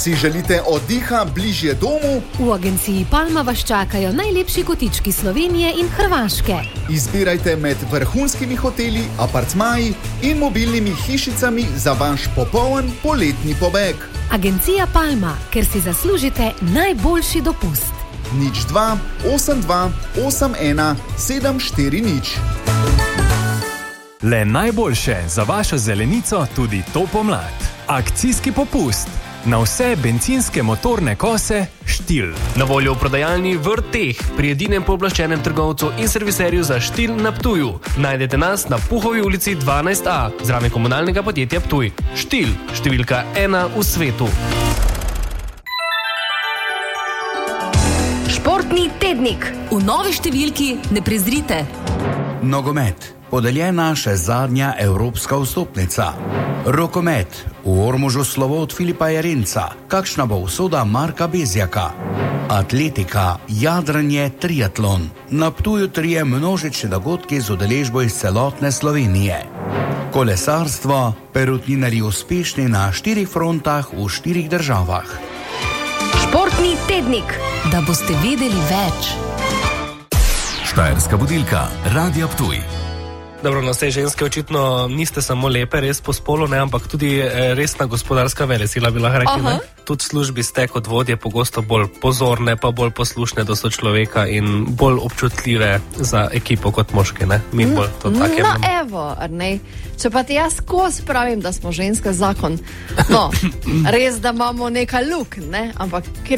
Si želite oddiha bližje domu? V agenciji Palma vas čakajo najlepši kotički Slovenije in Hrvaške. Izbirajte med vrhunskimi hoteli, apartmaji in mobilnimi hišicami za vaš popoln poletni pobeg. Agencija Palma, ker si zaslužite najboljši dopust. 02 82 81 740. Le najboljše za vašo zelenico tudi to pomlad. Akcijski popust na vse bencinske motorne kose Štil. Na voljo v prodajalni Vrteh, pri edinem pooblaščenem trgovcu in serviserju za Štil na Ptuju. Najdete nas na Puhovi ulici 12A, zraven komunalnega podjetja Ptuj. Štil, številka 1 v svetu. Športni tednik. V novi številki ne prezrite. Nogomet. Podeljena še zadnja evropska vstopnica. Rokomet. V Ormožu slovo od Filipa Jerenca. Kakšna bo usoda Marka Bezjaka? Atletika, jadranje, triatlon. Na Ptuju 3 množični dogodki z udeležbo iz celotne Slovenije. Kolesarstvo, perutninarji uspešni na 4 frontah v 4 državah. Športni tednik. Da boste vedeli več. Štajerska budilka, Radia Ptuj. Dobro, no, vse ženske očitno niste samo lepe, res po spolu, ne, ampak tudi resna gospodarska velesila, bi lahko rekli, ne? Tudi v službi ste kot vodje pogosto bolj pozorne, pa bolj poslušne do sočloveka in bolj občutljive za ekipo kot moške, ne? Mi bolj to take. No, evo, Arnej, če pa ti jaz skozi pravim, da smo ženske zakon. No, res, da imamo nekaj luk, ne, ampak